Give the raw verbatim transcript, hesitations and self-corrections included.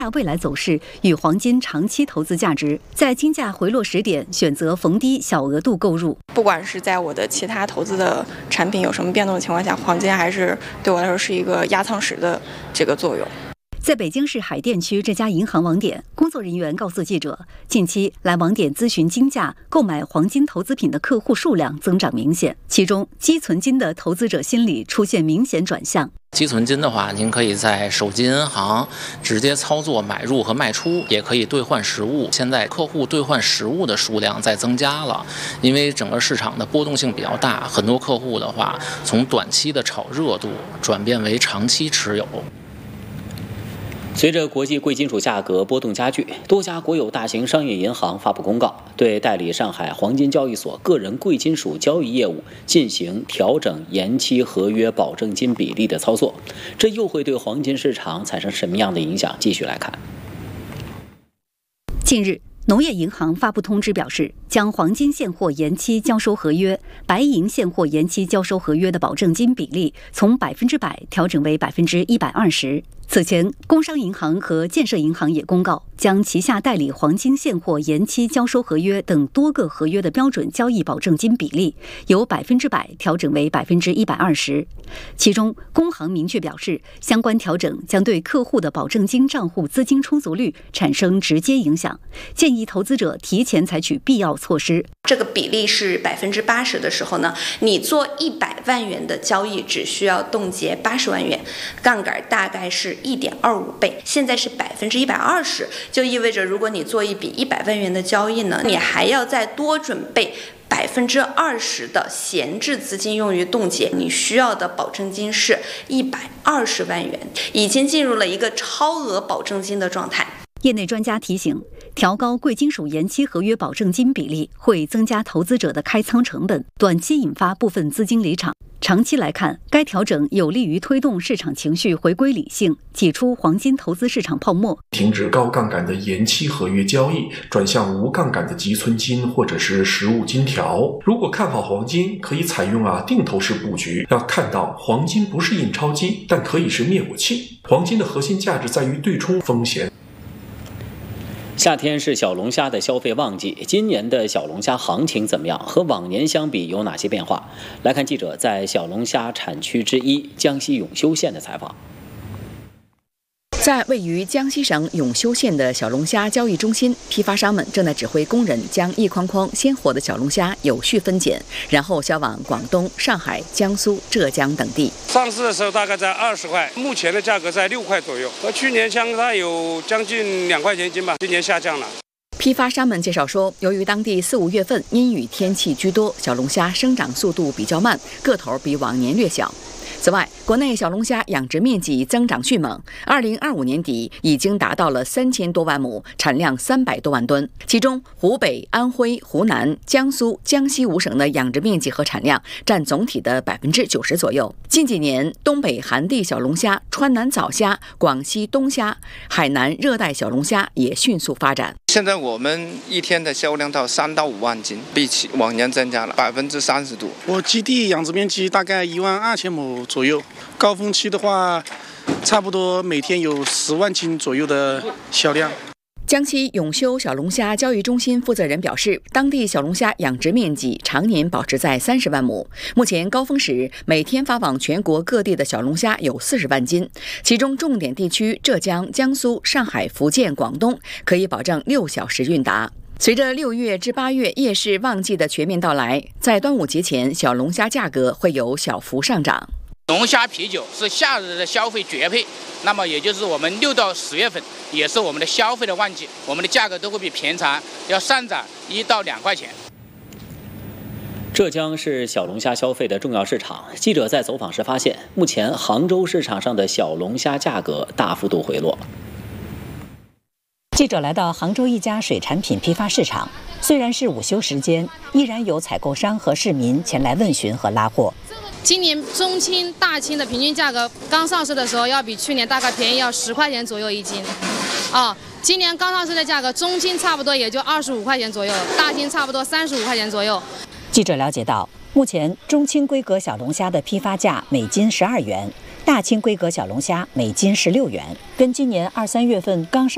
未来走势与黄金长期投资价值，在金价回落时点选择逢低小额度购入。 不管是在我的其他投资的产品有什么变动的情况下，黄金还是对我来说是一个压舱石的这个作用。 在北京市海淀区这家银行网点，工作人员告诉记者，近期来网点咨询金价、购买黄金投资品的客户数量增长明显，其中积存金的投资者心理出现明显转向。 积存金的话，您可以在手机银行直接操作买入和卖出，也可以兑换实物。现在客户兑换实物的数量在增加了，因为整个市场的波动性比较大，很多客户的话从短期的炒热度转变为长期持有。 随着国际贵金属价格波动加剧，多家国有大型商业银行发布公告，对代理上海黄金交易所个人贵金属交易业务进行调整延期合约保证金比例的操作，这又会对黄金市场产生什么样的影响？继续来看。 近日，农业银行发布通知表示，将黄金现货延期交收合约、白银现货延期交收合约的保证金比例从百分之百调整为百分之一百二十。此前，工商银行和建设银行也公告，将旗下代理黄金现货延期交收合约等多个合约的标准交易保证金比例由百分之百调整为百分之一百二十。其中，工行明确表示，相关调整将对客户的保证金账户资金充足率产生直接影响，建议投资者提前采取必要措施。 这个比例是百分之八十的时候呢，你做一百万元的交易只需要冻结八十万元，杠杆大概是一点二五倍。现在是百分之一百二十，就意味着如果你做一笔一百万元的交易呢，你还要再多准备百分之二十的闲置资金用于冻结，你需要的保证金是一百二十万元，已经进入了一个超额保证金的状态。 业内专家提醒，调高贵金属延期合约保证金比例会增加投资者的开仓成本，短期引发部分资金离场。长期来看，该调整有利于推动市场情绪回归理性，挤出黄金投资市场泡沫， 停止高杠杆的延期合约交易，转向无杠杆的积存金或者是实物金条。如果看好黄金，可以采用啊定投式布局。要看到黄金不是印钞机，但可以是灭火器。黄金的核心价值在于对冲风险。 夏天是小龙虾的消费旺季，今年的小龙虾行情怎么样？和往年相比有哪些变化？来看记者在小龙虾产区之一江西永修县的采访。 在位于江西省永修县的小龙虾交易中心，批发商们正在指挥工人将一筐筐鲜活的小龙虾有序分拣，然后销往广东、上海、江苏、浙江等地。 上市的时候大概在二十块，目前的价格在六块左右，和去年相差有将近两块钱一斤吧，今年下降了。 批发商们介绍说，由于当地四五月份阴雨天气居多，小龙虾生长速度比较慢，个头比往年略小。此外，国内小龙虾养殖面积增长迅猛，二零二五年底已经达到了三千多万亩，产量三百多万吨。其中，湖北、安徽、湖南、江苏、江西五省的养殖面积和产量占总体的百分之九十左右。近几年，东北寒地小龙虾、川南早虾、广西冬虾、海南热带小龙虾也迅速发展。 现在我们一天的销量到三到五万斤，比起往年增加了百分之三十多。 我基地养殖面积大概一万二千亩左右，高峰期的话，差不多每天有十万斤左右的销量。 江西永修小龙虾交易中心负责人表示，当地小龙虾养殖面积常年保持在三十万亩，目前高峰时每天发往全国各地的小龙虾有四十万斤，其中重点地区浙江、江苏、上海、福建、广东可以保证六小时运达。随着六月至八月夜市旺季的全面到来，在端午节前，小龙虾价格会有小幅上涨。 龙虾啤酒是夏日的消费绝配，那么也就是我们六到十月份也是我们的消费的旺季，我们的价格都会比平常要上涨一到两块钱。 浙江是小龙虾消费的重要市场。记者在走访时发现，目前杭州市场上的小龙虾价格大幅度回落。 记者来到杭州一家水产品批发市场，虽然是午休时间，依然有采购商和市民前来问询和拉货。 今年中青、大青的平均价格刚上市的时候，要比去年大概便宜要十块钱左右一斤。啊，今年刚上市的价格，中青差不多也就二十五块钱左右，大青差不多三十五块钱左右。 记者了解到，目前中青规格小龙虾的批发价每斤十二元，大青规格小龙虾每斤十六元，跟今年二三月份刚上